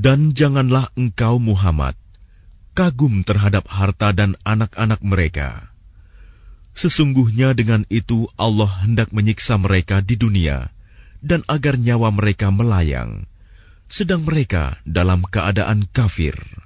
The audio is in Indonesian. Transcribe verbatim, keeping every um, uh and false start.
Dan janganlah engkau Muhammad kagum terhadap harta dan anak-anak mereka. Sesungguhnya dengan itu Allah hendak menyiksa mereka di dunia dan agar nyawa mereka melayang, sedang mereka dalam keadaan kafir.